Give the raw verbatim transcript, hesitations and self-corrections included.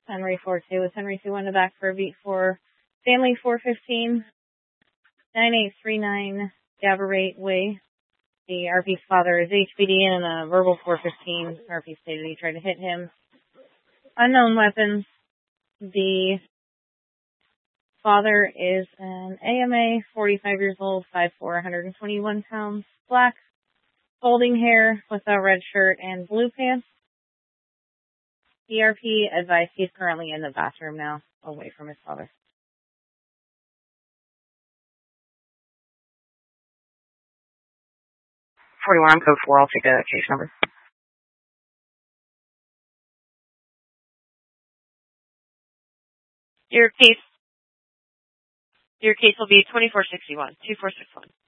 Henry four two with Henry two one to back for a beat for Family four fifteen, nine eight three nine Gavarate Way. The R P's father is H B D and a verbal four fifteen. R P stated he tried to hit him. Unknown weapons. The father is an A M A, forty-five years old, five foot four, one hundred twenty-one pounds, black, folding hair with a red shirt and blue pants. The R P advised he's currently in the bathroom now, away from his father. forty-one, I'm code four. I'll take a case number. Your case, your case will be twenty-four sixty-one, two four six one.